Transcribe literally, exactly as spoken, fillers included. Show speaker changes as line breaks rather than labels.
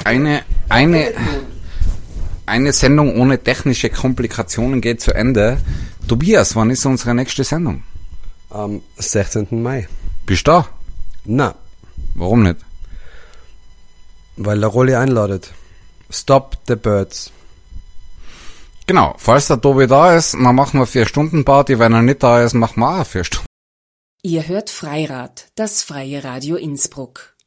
eine, eine, eine Sendung ohne technische Komplikationen geht zu Ende. Tobias, wann ist unsere nächste Sendung?
Am sechzehnten Mai.
Bist du da?
Na.
Warum nicht?
Weil der Rolli einladet. Stop the Birds.
Genau, falls der Tobi da ist, dann machen wir vier Stunden Party. Wenn er nicht da ist, machen wir auch vier Stunden.
Ihr hört Freirad, das freie Radio Innsbruck.